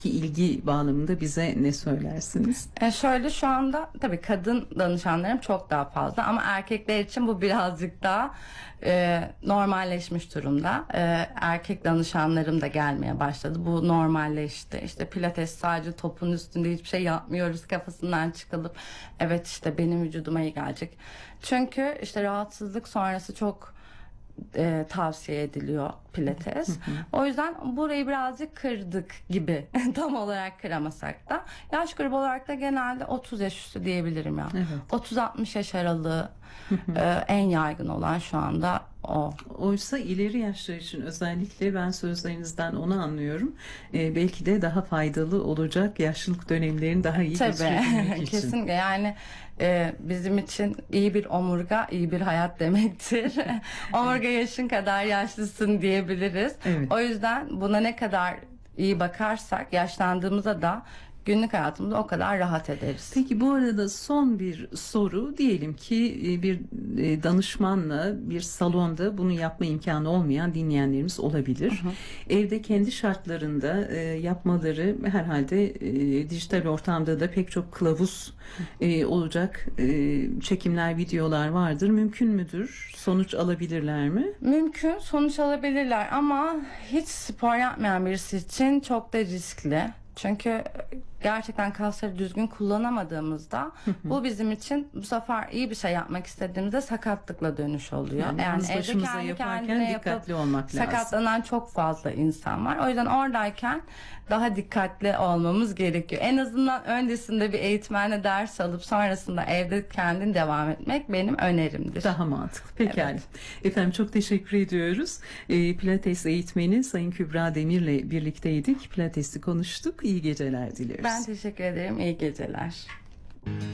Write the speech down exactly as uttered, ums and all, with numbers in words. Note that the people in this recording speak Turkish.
Ki ilgi bağlamında bize ne söylersiniz? E şöyle şu anda tabii kadın danışanlarım çok daha fazla ama erkekler için bu birazcık daha e, normalleşmiş durumda. E, erkek danışanlarım da gelmeye başladı. Bu normalleşti. İşte pilates sadece topun üstünde hiçbir şey yapmıyoruz kafasından çıkılıp evet işte benim vücuduma iyi gelecek. Çünkü işte rahatsızlık sonrası çok E, tavsiye ediliyor pilates. Hı hı. O yüzden burayı birazcık kırdık gibi. Tam olarak kıramasak da. Yaş grubu olarak da genelde otuz yaş üstü diyebilirim ya. Evet. otuz altmış yaş aralığı e, en yaygın olan şu anda o. Oysa ileri yaşlar için özellikle ben sözlerinizden onu anlıyorum. Ee, belki de daha faydalı olacak yaşlılık dönemlerini daha iyi geçirebilmek için. Kesinlikle yani e, bizim için iyi bir omurga iyi bir hayat demektir. Omurga yaşın kadar yaşlısın diyebiliriz. Evet. O yüzden buna ne kadar iyi bakarsak yaşlandığımızda da günlük hayatımızda o kadar rahat ederiz. Peki bu arada son bir soru. Diyelim ki bir danışmanla bir salonda bunu yapma imkanı olmayan dinleyenlerimiz olabilir. Hı hı. Evde kendi şartlarında yapmaları herhalde dijital ortamda da pek çok kılavuz olacak çekimler, videolar vardır. Mümkün müdür? Sonuç alabilirler mi? Mümkün. Sonuç alabilirler ama hiç spor yapmayan birisi için çok da riskli. Çünkü gerçekten kasları düzgün kullanamadığımızda bu bizim için bu sefer iyi bir şey yapmak istediğimizde sakatlıkla dönüş oluyor. Yani, yani evde kendi yaparken dikkatli olmak lazım. Sakatlanan çok fazla insan var. O yüzden oradayken daha dikkatli olmamız gerekiyor. En azından öncesinde bir eğitmenle ders alıp sonrasında evde kendin devam etmek benim önerimdir. Daha mantıklı. Pekala. Evet. Efendim çok teşekkür ediyoruz. E, Pilates eğitmeni Sayın Kübra Demir'le birlikteydik. Pilates'i konuştuk. İyi geceler diliyoruz. Ben teşekkür ederim. İyi geceler.